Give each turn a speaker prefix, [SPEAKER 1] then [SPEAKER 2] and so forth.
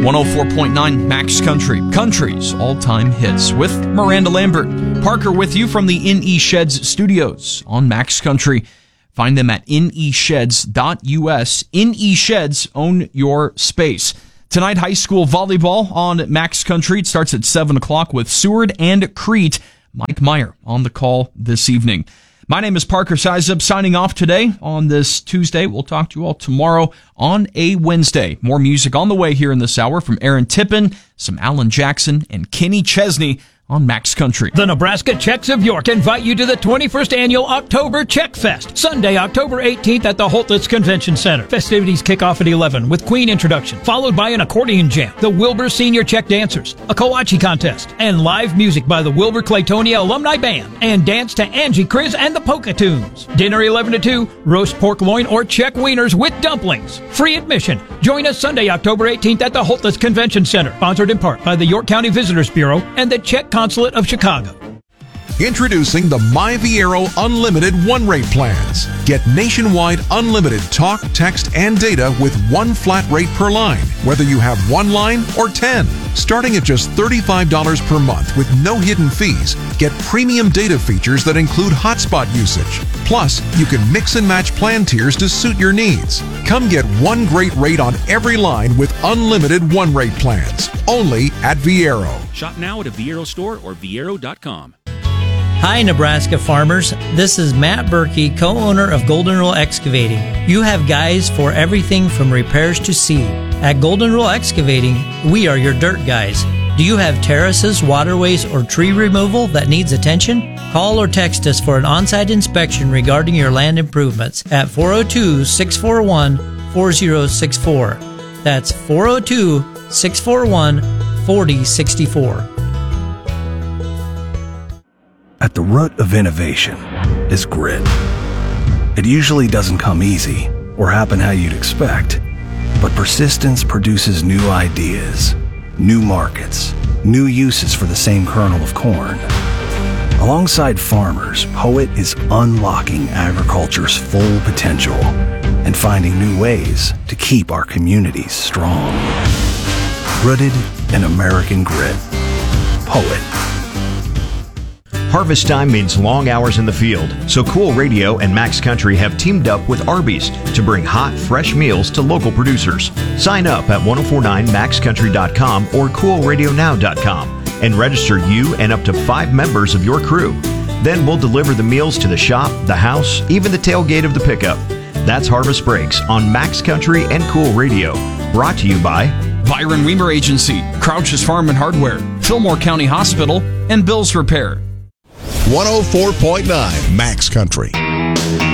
[SPEAKER 1] 104.9 Max Country, country's all-time hits, with Miranda Lambert. Parker with you from the NE Sheds studios on Max Country. Find them at nesheds.us. NE Sheds, own your space. Tonight, high school volleyball on Max Country. It starts at 7 o'clock with Seward and Crete. Mike Meyer on the call this evening. My name is Parker Sizeup, signing off today on this Tuesday. We'll talk to you all tomorrow on a Wednesday. More music on the way here in this hour from Aaron Tippin, some Alan Jackson, and Kenny Chesney on Max Country.
[SPEAKER 2] The Nebraska Czechs of York invite you to the 21st Annual October Czech Fest, Sunday, October 18th at the Holtitz Convention Center. Festivities kick off at 11 with Queen introduction, followed by an accordion jam, the Wilbur Senior Czech Dancers, a Kowachi contest, and live music by the Wilbur Claytonia Alumni Band, and dance to Angie Kriz and the Polka Tunes. Dinner 11 to 2, roast pork loin or Czech wieners with dumplings. Free admission. Join us Sunday, October 18th at the Holtitz Convention Center, sponsored in part by the York County Visitors Bureau and the Czech Consulate of Chicago.
[SPEAKER 3] Introducing the MyViero Unlimited one-rate plans. Get nationwide unlimited talk, text, and data with one flat rate per line, whether you have one line or 10. Starting at just $35 per month with no hidden fees, get premium data features that include hotspot usage. Plus, you can mix and match plan tiers to suit your needs. Come get one great rate on every line with unlimited one-rate plans, only at Viero.
[SPEAKER 4] Shop now at a Viero store or Viero.com.
[SPEAKER 5] Hi, Nebraska farmers. This is Matt Berkey, co-owner of Golden Rule Excavating. You have guys for everything from repairs to seed. At Golden Rule Excavating, we are your dirt guys. Do you have terraces, waterways, or tree removal that needs attention? Call or text us for an on-site inspection regarding your land improvements at 402-641-4064. That's 402-641-4064.
[SPEAKER 6] At the root of innovation is grit. It usually doesn't come easy or happen how you'd expect, but persistence produces new ideas, new markets, new uses for the same kernel of corn. Alongside farmers, POET is unlocking agriculture's full potential and finding new ways to keep our communities strong. Rooted in American grit. POET.
[SPEAKER 7] Harvest time means long hours in the field, so Cool Radio and Max Country have teamed up with Arby's to bring hot, fresh meals to local producers. Sign up at 1049maxcountry.com or coolradionow.com and register you and up to 5 members of your crew. Then we'll deliver the meals to the shop, the house, even the tailgate of the pickup. That's Harvest Breaks on Max Country and Cool Radio. Brought to you by
[SPEAKER 1] Byron Weimer Agency, Crouch's Farm and Hardware, Fillmore County Hospital, and Bill's Repair.
[SPEAKER 3] 104.9 Max Country.